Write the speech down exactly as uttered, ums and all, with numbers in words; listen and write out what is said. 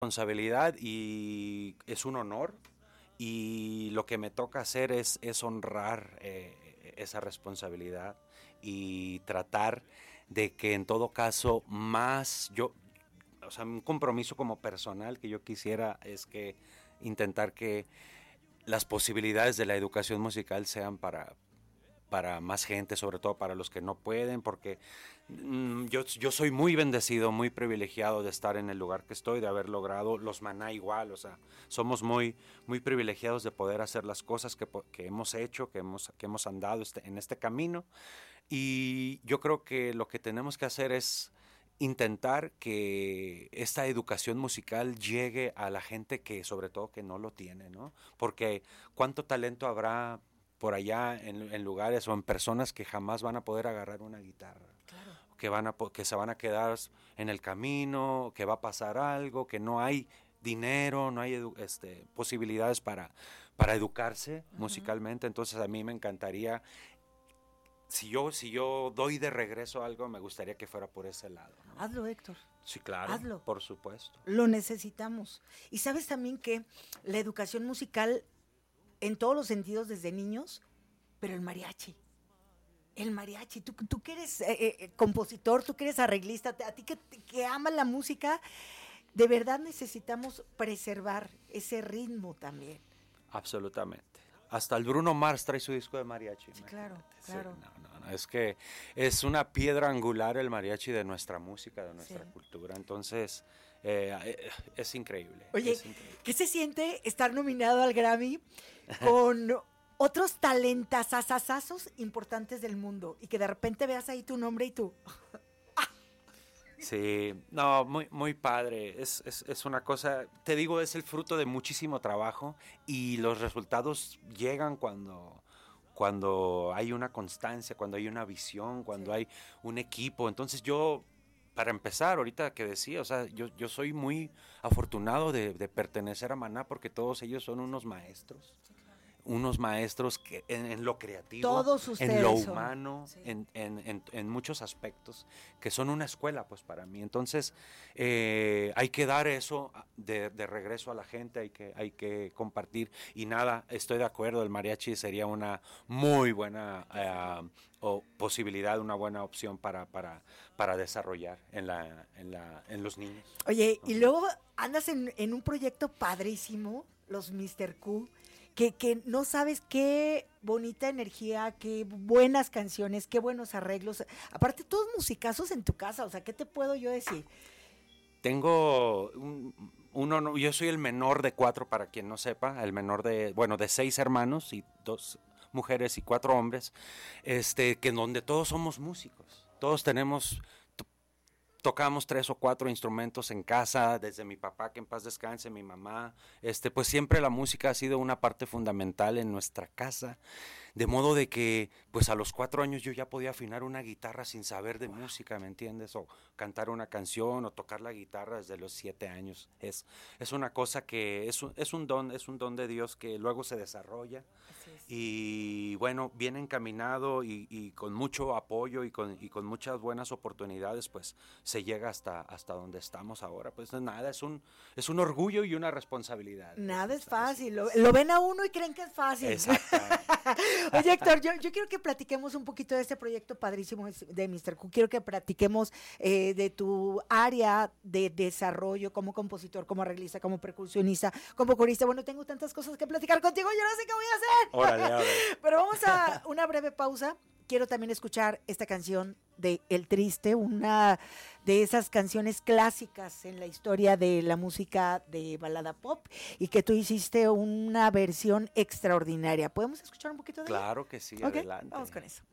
responsabilidad y es un honor y lo que me toca hacer es, es honrar eh, esa responsabilidad y tratar de que en todo caso más yo, o sea, un compromiso como personal que yo quisiera es que intentar que las posibilidades de la educación musical sean para para más gente, sobre todo para los que no pueden, porque mmm, yo, yo soy muy bendecido, muy privilegiado de estar en el lugar que estoy, de haber logrado, los Maná igual, o sea, somos muy, muy privilegiados de poder hacer las cosas que, que hemos hecho, que hemos, que hemos andado este, en este camino, y yo creo que lo que tenemos que hacer es intentar que esta educación musical llegue a la gente que sobre todo que no lo tiene, ¿no? Porque cuánto talento habrá por allá en, en lugares o en personas que jamás van a poder agarrar una guitarra, Claro. que van a que se van a quedar en el camino, que va a pasar algo, que no hay dinero, no hay edu este, posibilidades para, para educarse uh-huh. musicalmente. Entonces a mí me encantaría, si yo, si yo doy de regreso algo, me gustaría que fuera por ese lado, ¿no? Hazlo, Héctor. Sí, claro, hazlo. Por supuesto. Lo necesitamos. Y sabes también que la educación musical en todos los sentidos desde niños, pero el mariachi, el mariachi, tú, tú que eres eh, eh, compositor, tú que eres arreglista, a ti que, que amas la música, de verdad necesitamos preservar ese ritmo también. Absolutamente. Hasta el Bruno Mars trae su disco de mariachi. Sí, claro, claro. Sí, no, no, no, es que es una piedra angular el mariachi de nuestra música, de nuestra sí. cultura, entonces eh, es increíble. Oye, es increíble. ¿Qué se siente estar nominado al Grammy con otros talentasasazos importantes del mundo y que de repente veas ahí tu nombre y tú... Sí, no, muy, muy padre, es, es, es una cosa, te digo, es el fruto de muchísimo trabajo y los resultados llegan cuando, cuando hay una constancia, cuando hay una visión, cuando sí. hay un equipo. Entonces yo, para empezar, ahorita que decía, o sea, yo, yo soy muy afortunado de, de pertenecer a Maná porque todos ellos son unos maestros. Unos maestros que en, en lo creativo, todos en lo son. humano, sí. en, en, en, en muchos aspectos, que son una escuela pues para mí. Entonces eh, hay que dar eso de, de regreso a la gente, hay que, hay que compartir. Y nada, estoy de acuerdo, el mariachi sería una muy buena uh, o posibilidad, una buena opción para, para, para desarrollar en, la, en, la, en los niños. Oye, uh-huh. y luego andas en, en un proyecto padrísimo, los mister Q, Que, que no sabes qué bonita energía, qué buenas canciones, qué buenos arreglos. Aparte, todos musicazos en tu casa, o sea, ¿qué te puedo yo decir? Tengo un, uno, yo soy el menor de cuatro, para quien no sepa, el menor de, bueno, de seis hermanos y dos mujeres y cuatro hombres, este, que en donde todos somos músicos, todos tenemos... Tocamos tres o cuatro instrumentos en casa, desde mi papá, que en paz descanse, mi mamá, este, pues siempre la música ha sido una parte fundamental en nuestra casa, de modo de que, pues a los cuatro años yo ya podía afinar una guitarra sin saber de música, ¿me entiendes? O cantar una canción, o tocar la guitarra desde los siete años. Es, es una cosa que es un, es un don, es un don de Dios que luego se desarrolla. Y bueno, bien encaminado y, y con mucho apoyo y con, y con muchas buenas oportunidades, pues se llega hasta, hasta donde estamos ahora. Pues nada, es un, es un orgullo y una responsabilidad. Nada es fácil, lo, lo ven a uno y creen que es fácil. Exacto. Oye, Héctor, yo, yo quiero que platiquemos un poquito de este proyecto padrísimo de mister Q. Quiero que platiquemos eh, de tu área de desarrollo como compositor, como arreglista, como percusionista, como corista. Bueno, tengo tantas cosas que platicar contigo, yo no sé qué voy a hacer. Órale, órale. Pero vamos a una breve pausa. Quiero también escuchar esta canción de El Triste, una de esas canciones clásicas en la historia de la música de balada pop y que tú hiciste una versión extraordinaria. ¿Podemos escuchar un poquito de Claro ella? que sí, Okay, adelante. vamos con eso.